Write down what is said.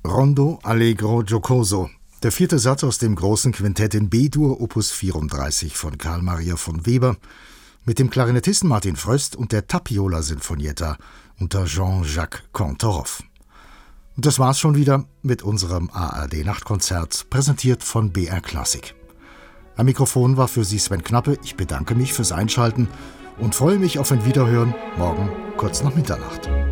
Rondo Allegro Giocoso, der vierte Satz aus dem großen Quintett in B-Dur Opus 34 von Carl Maria von Weber mit dem Klarinettisten Martin Fröst und der Tapiola-Sinfonietta unter Jean-Jacques Cantorov. Und das war's schon wieder mit unserem ARD-Nachtkonzert, präsentiert von BR Classic. Am Mikrofon war für Sie Sven Knappe. Ich bedanke mich fürs Einschalten und freue mich auf ein Wiederhören morgen kurz nach Mitternacht.